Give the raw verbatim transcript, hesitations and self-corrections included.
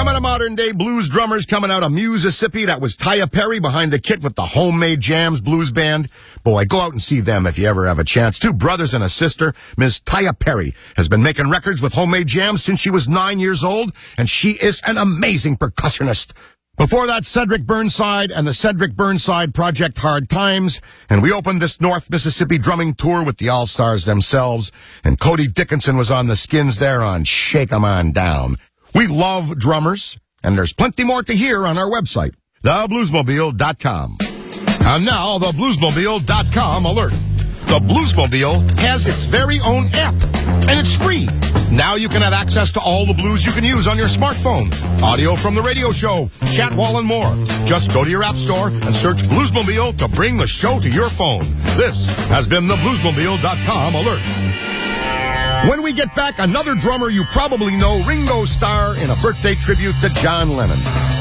Some of the modern-day blues drummers coming out of Mississippi. That was Taya Perry behind the kit with the Homemade Jams Blues Band. Boy, go out and see them if you ever have a chance. Two brothers and a sister. Miss Taya Perry has been making records with Homemade Jams since she was nine years old, and she is an amazing percussionist. Before that, Cedric Burnside and the Cedric Burnside Project Hard Times. And we opened this North Mississippi drumming tour with the All-Stars themselves. And Cody Dickinson was on the Skins there on Shake 'Em On Down. We love drummers, and there's plenty more to hear on our website, the bluesmobile dot com. And now, the bluesmobile dot com alert. The Bluesmobile has its very own app, and it's free. Now you can have access to all the blues you can use on your smartphone, audio from the radio show, chat wall, and more. Just go to your app store and search Bluesmobile to bring the show to your phone. This has been the bluesmobile dot com alert. When we get back, another drummer you probably know, Ringo Starr, in a birthday tribute to John Lennon.